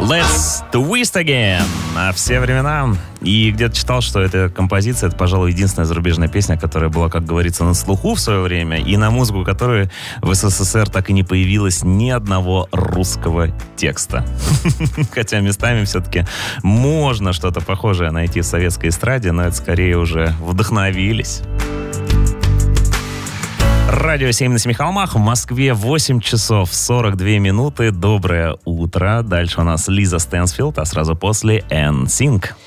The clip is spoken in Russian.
Let's twist again. На все времена. И где-то читал, что эта композиция, это, пожалуй, единственная зарубежная песня, которая была, как говорится, на слуху в свое время, и на музыку которой в СССР так и не появилось ни одного русского текста. Хотя местами все-таки можно что-то похожее найти в советской эстраде, но это скорее уже вдохновились. Радио 7 на 7 холмах. В Москве 8 часов 42 минуты. Доброе утро. Дальше у нас Лиза Стэнсфилд, а сразу после NSYNC.